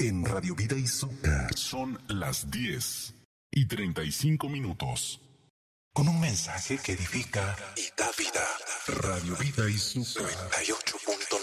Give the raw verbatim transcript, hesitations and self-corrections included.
en Radio Vida Izuka. Son las diez y treinta y cinco minutos. Con un mensaje que edifica y da vida. Radio Vida Izuka noventa y ocho punto nueve.